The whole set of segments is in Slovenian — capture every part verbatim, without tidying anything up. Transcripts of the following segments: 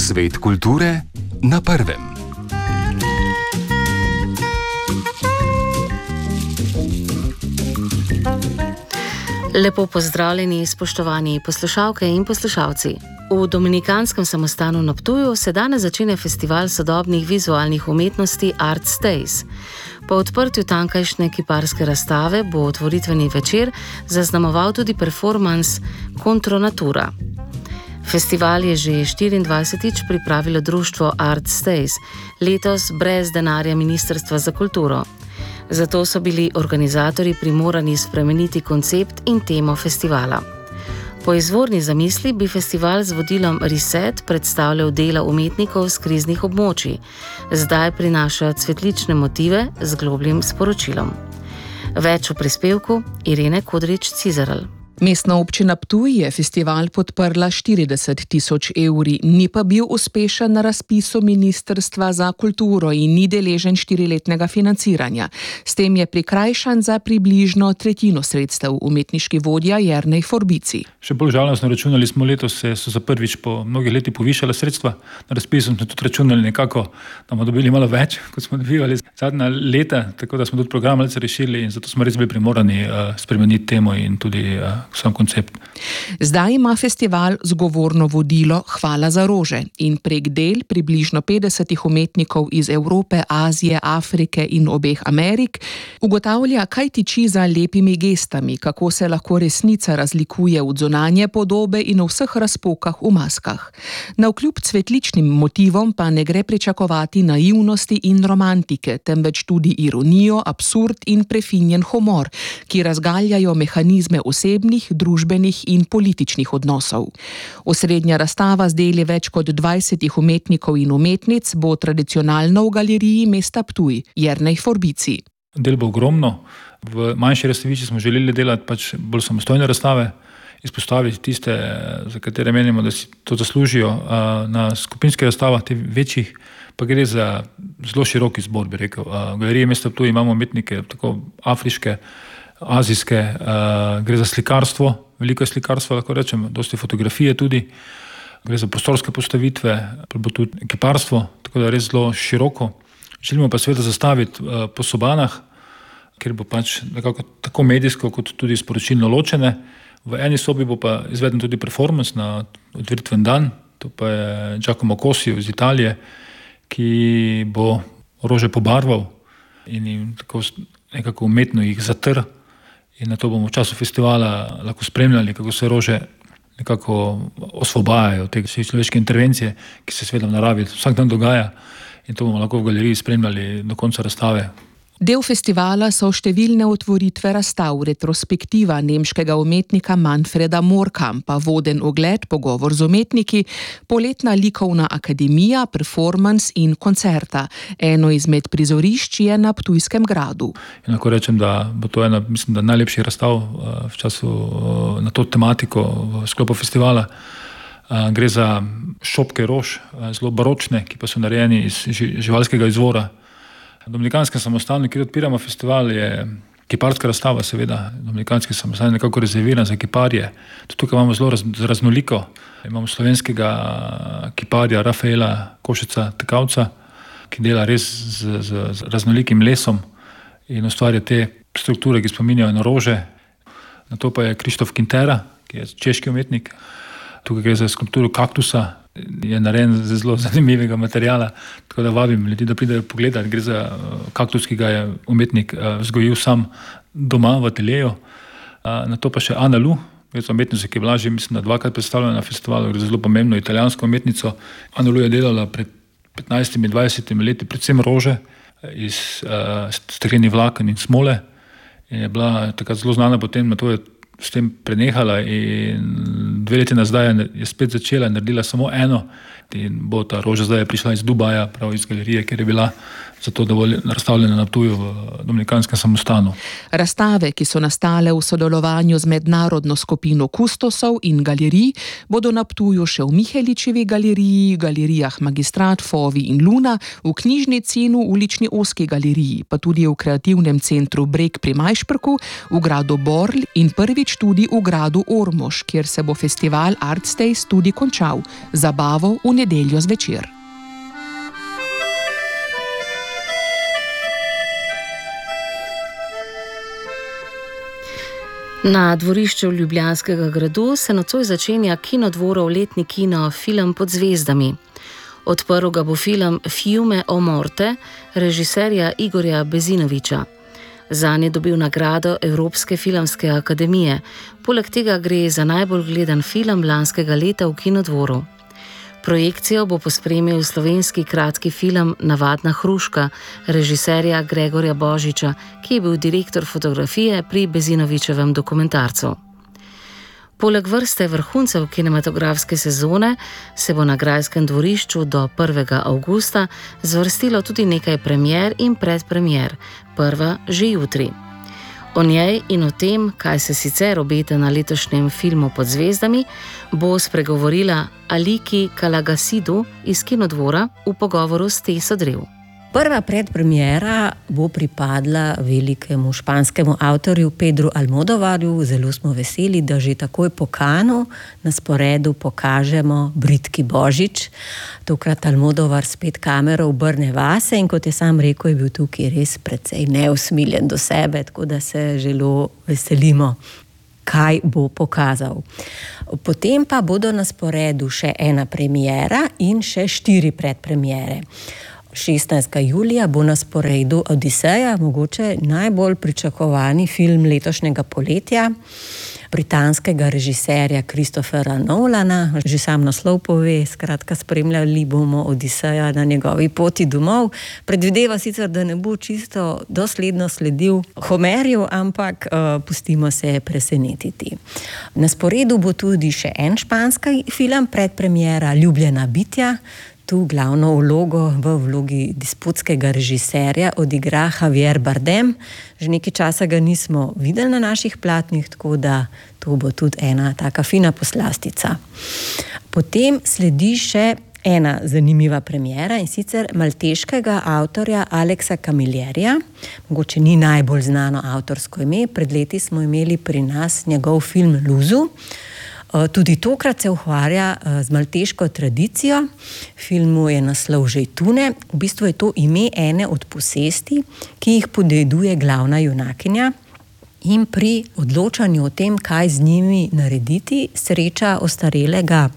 Svet kulture na prvem. Lepo pozdravljeni, spoštovani poslušalke in poslušalci. V Dominikanskem samostanu na Ptuju se danes začne festival sodobnih vizualnih umetnosti Art Days. Po odprtju tankajšnje kiparske razstave bo otvoritveni večer zaznamoval tudi performans Kontronatura. Festival je že štiriindvajsetič pripravilo društvo Art Days, letos brez denarja Ministrstva za kulturo. Zato so bili organizatorji primorani spremeniti koncept in temo festivala. Po izvorni zamisli bi festival z vodilom Reset predstavljal dela umetnikov z kriznih območij. Zdaj prinaša cvetlične motive z globljim sporočilom. Več v prispevku Irene Kodrič-Cizeral. Mestna občina Ptuj je festival podprla štirideset tisoč evri, ni pa bil uspešen na razpisu Ministrstva za kulturo in ni deležen štiriletnega financiranja. S tem je prikrajšan za približno tretjino sredstev, umetniški vodja Jernej Forbici. Še bolj žalostno, računali smo letos, se so za prvič po mnogih letih povišala sredstva. Na razpisu smo tudi računali nekako, da bomo dobili malo več, kot smo dobivali zadnja leta, tako da smo tudi program malce rešili in zato smo res bili primorani uh, spremeniti temo in tudi uh, sam koncept. Zdaj ima festival zgovorno vodilo Hvala za rože in prek del približno petdesetih umetnikov iz Evrope, Azije, Afrike in obeh Amerik ugotavlja, kaj tiči za lepimi gestami, kako se lahko resnica razlikuje od zunanje podobe in v vseh razpokah v maskah. Navkljub cvetličnim motivom pa ne gre pričakovati naivnosti in romantike, temveč tudi ironijo, absurd in prefinjen humor, ki razgaljajo mehanizme osebnih, družbenih in političnih odnosov. Osrednja razstava z deli več kot dvajsetih umetnikov in umetnic bo tradicionalno v galeriji mesta Ptuj, Jernej Forbici. Del bo ogromno. V manjši razstavišči smo želeli delati pač bolj samostojne razstave, izpostaviti tiste, za katere menimo, da si to zaslužijo. Na skupinskih razstavah, teh večjih, pa gre za zelo široki zbor, bi rekel. V galeriji mesta Ptuj imamo umetnike tako afriške, azijske, uh, gre za slikarstvo, veliko je slikarstva, lahko rečem, dosti fotografije tudi, gre za prostorske postavitve, pa bo tudi kiparstvo, tako da je res zelo široko. Želimo pa seveda zastaviti uh, po sobanah, ker bo pač nekako tako medijsko kot tudi sporočilno ločene. V eni sobi bo pa izveden tudi performance na odvritven dan, to pa je Giacomo Cosio iz Italije, ki bo rože pobarval in jim tako nekako umetno jih zatr. In na to bomo v času festivala lahko spremljali, kako se rože nekako osvobajajo te človeške intervencije, ki se seveda v naravi vsak dan dogaja, in to bomo lahko v galeriji spremljali do konca razstave. Del festivala so številne otvoritve razstav, retrospektiva nemškega umetnika Manfreda Mohrkampa, voden ogled, pogovor z umetniki, poletna likovna akademija, performance in koncerta. Eno izmed prizorišč je na Ptujskem gradu. In lahko rečem, da bo to ena, mislim, da najlepših razstav v času na to tematiko v sklopu festivala. Gre za šopke rož, zelo baročne, ki pa so narejeni iz živalskega izvora. V Dominikanskem samostanu, kjer odpiramo festival, je kiparska razstava, seveda. Dominikanski samostan je nekako rezerviran za kiparje. Tudi tukaj imamo zelo raz, raznoliko. Imamo slovenskega kiparja Rafaela Košeca Tekavca, ki dela res z, z, z raznolikim lesom in ustvarja te strukture, ki spominjajo na rože. Na to pa je Krištof Kintera, ki je češki umetnik. Tukaj gre za skulpturo kaktusa, je narejen z zelo zanimivega materijala, tako da vabim ljudi, da pridejo pogledati. Gre za kaktus, ki ga je umetnik vzgojil sam doma v ateljeju. Na to pa še Ana Lu, gre za umetnico, ki je bila že, mislim, da dvakrat predstavljena na festivalu, gre za zelo pomembno italijansko umetnico. Ana Lu je delala pred petnajstimi, dvajsetimi leti predvsem rože iz uh, steklenih vlaken in smole in je bila takrat zelo znana, potem na to je s tem prenehala in dve leti nazaj je spet začela, naredila samo eno in bo ta roža zdaj prišla iz Dubaja, prav iz galerije, ker je bila zato dovolj razstavljene na Ptuju v Dominikanskem samostanu. Razstave, ki so nastale v sodelovanju z mednarodno skupino kustosov in galerij, bodo na Ptuju še v Miheličevi galeriji, galerijah Magistrat, Fovi in Luna, v knjižnici in v ulični Ozki galeriji, pa tudi v kreativnem centru Breg pri Majšperku, v gradu Borl in prvič tudi v gradu Ormož, kjer se bo festival Artstays tudi končal, zabavo v nedeljo zvečer. Na dvorišču Ljubljanskega gradu se nocoj začenja Kinodvorov letni kino Film pod zvezdami. Odprl ga bo film Fiume o morte režiserja Igorja Bezinoviča. Zanj je dobil nagrado Evropske filmske akademije, poleg tega gre za najbolj gledan film lanskega leta v Kinodvoru. Projekcijo bo pospremil slovenski kratki film Navadna hruška režiserja Gregorja Božiča, ki je bil direktor fotografije pri Bezinovičevem dokumentarcu. Poleg vrste vrhuncev kinematografske sezone se bo na grajskem dvorišču do prvega avgusta zvrstilo tudi nekaj premier in predpremier, prva že jutri. O njej in o tem, kaj se sicer obeta na letošnjem filmu Pod zvezdami, bo spregovorila Aliki Kalagasidu iz Kinodvora v pogovoru s Teso Drev. Prva predpremiera bo pripadla velikemu španskemu avtorju Pedru Almodovarju. Zelo smo veseli, da že takoj po Kanu na sporedu pokažemo Britki Božič. Tokrat Almodovar spet kamero obrne vase in kot je sam rekel, je bil tukaj res precej neusmiljen do sebe, tako da se zelo veselimo, kaj bo pokazal. Potem pa bodo na sporedu še ena premiera in še štiri predpremiere. šestnajstega julija bo na sporedu Odiseja, mogoče najbolj pričakovani film letošnjega poletja, britanskega režiserja Christophera Nolana. Že sam naslov pove, skratka spremljali bomo Odiseja na njegovi poti domov. Predvideva sicer, da ne bo čisto dosledno sledil Homerju, ampak uh, pustimo se presenetiti. Na sporedu bo tudi še en španski film, predpremiera Ljubljena bitja. Tu glavno vlogo v vlogi disputskega režiserja odigra Javier Bardem. Že nekaj časa ga nismo videli na naših platnih, tako da to bo tudi ena taka fina poslastica. Potem sledi še ena zanimiva premiera in sicer malteškega avtorja Alexa Camillerija. Mogoče ni najbolj znano avtorsko ime, pred leti smo imeli pri nas njegov film Luzu. Tudi tokrat se ukvarja z malteško tradicijo. Filmu je naslov Žejtune. V bistvu je to ime ene od posesti, ki jih podeduje glavna junakinja. In pri odločanju o tem, kaj z njimi narediti, sreča ostarelega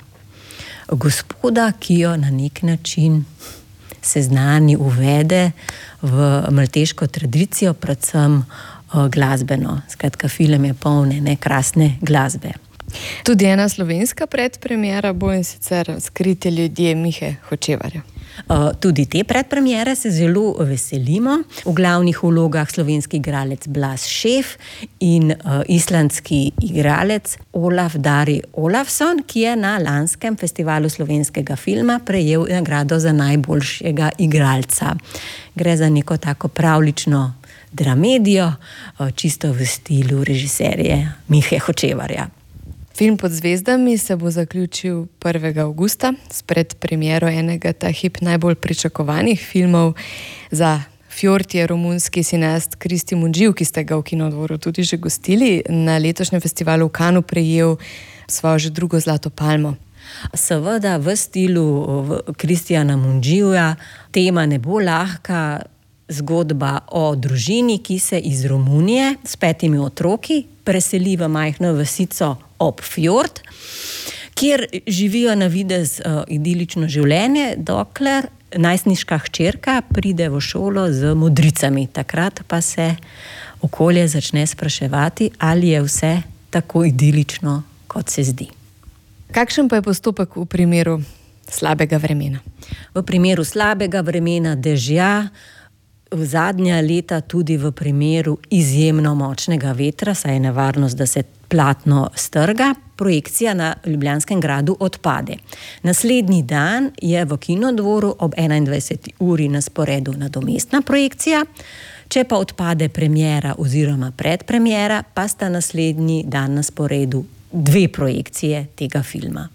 gospoda, ki jo na nek način seznani, uvede v malteško tradicijo, predvsem glasbeno. Skratka, film je poln ene krasne glasbe. Tudi ena slovenska predpremiera bo, in sicer Skriti ljudje Mihe Hočevarja. Uh, tudi te predpremiere se zelo veselimo. V glavnih vlogah slovenski igralec Blas Šef in uh, islandski igralec Olaf Dari Olafsson, ki je na lanskem festivalu slovenskega filma prejel nagrado za najboljšega igralca. Gre za neko tako pravlično dramedijo, uh, čisto v stilu režiserja Mihe Hočevarja. Film Pod zvezdami se bo zaključil prvega avgusta s predpremiero enega ta hip najbolj pričakovanih filmov. Za Fjord je romunski cineast Cristi Mungiu, ki ste ga v Kinodvoru tudi že gostili, na letošnjem festivalu v Kanu prejel svojo že drugo zlato palmo. Seveda v stilu Cristijana Mungiuja, tema ne bo lahka, zgodba o družini, ki se iz Romunije s petimi otroki preseli v majhno vasico ob Fjord, kjer živijo na videz uh, idilično življenje, dokler najstniška hčerka pride v šolo z modricami. Takrat pa se okolje začne spraševati, ali je vse tako idilično, kot se zdi. Kakšen pa je postopek v primeru slabega vremena? V primeru slabega vremena, dežja, v zadnja leta tudi v primeru izjemno močnega vetra, saj je nevarnost, da se platno strga, projekcija na Ljubljanskem gradu odpade. Naslednji dan je v Kinodvoru ob enaindvajseti uri na sporedu nadomestna projekcija, če pa odpade premiera oziroma predpremiera, pa sta naslednji dan na sporedu dve projekcije tega filma.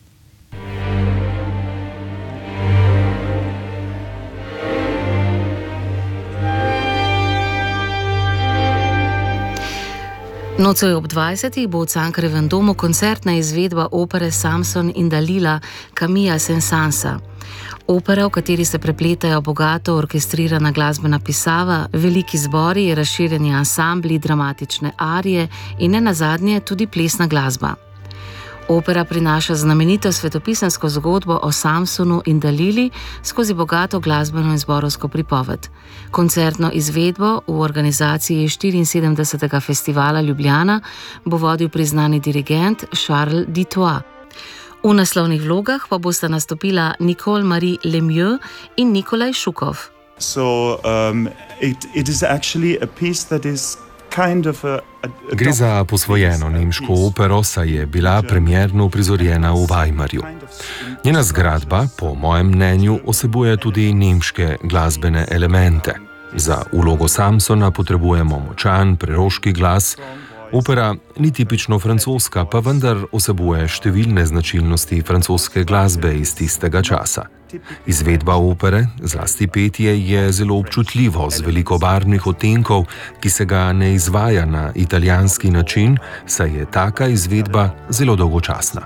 Nocoj ob dvajsetih bo v Cankarjevem domu koncertna izvedba opere Samson in Dalila Camilla Saint-Sansa. Opera, v kateri se prepletajo bogato orkestrirana glasbena pisava, veliki zbori, razširjeni ansambli, dramatične arije in ne nazadnje tudi plesna glasba. Opera prinaša znamenito svetopisansko zgodbo o Samsonu in Dalili skozi bogato glasbeno in zborovsko pripoved. Koncertno izvedbo v organizaciji štiriinsedemdesetega festivala Ljubljana bo vodil priznani dirigent Charles Ditois. V naslovnih vlogah pa bosta nastopila Nicole Marie Lemieux in Nikolaj Šukov. So, um, it, it is actually a piece that is kind of a, a, a Gre za posvojeno nemško opero, saj je bila premierno uprizorjena v Weimarju. Njena zgradba, po mojem mnenju, osebuje tudi nemške glasbene elemente. Za vlogo Samsona potrebujemo močan, preroški glas. Opera ni tipično francoska, pa vendar osebuje številne značilnosti francoske glasbe iz tistega časa. Izvedba opere, zlasti petje, je zelo občutljivo, z veliko barvnih odtenkov, ki se ga ne izvaja na italijanski način, saj je taka izvedba zelo dolgočasna.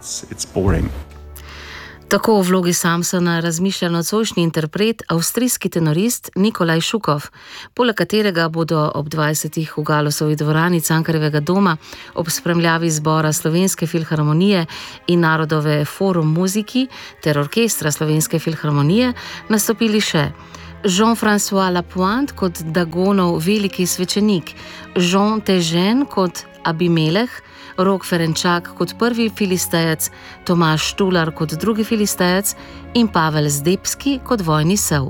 Tako v vlogi Samsona razmišlja nocojšnji interpret, avstrijski tenorist Nikolaj Šukov, poleg katerega bodo ob dvajsetih v Galusovi dvorani Cankarjevega doma ob spremljavi zbora Slovenske filharmonije in Narodove forum muziki ter orkestra Slovenske filharmonije nastopili še Jean-François Lapointe kot Dagonov veliki svečenik, Jean Težen kot Abimeleh, Rok Ferenčak kot prvi filistejec, Tomaž Štular kot drugi filistejec in Pavel Zdebski kot vojni sev.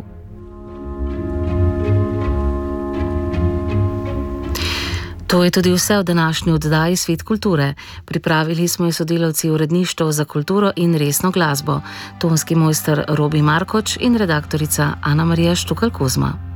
To je tudi vse v današnji oddaji Svet kulture. Pripravili smo jo sodelavci uredništva za kulturo in resno glasbo, tonski mojster Robi Markoč in redaktorica Ana Marija Štukal Kozma.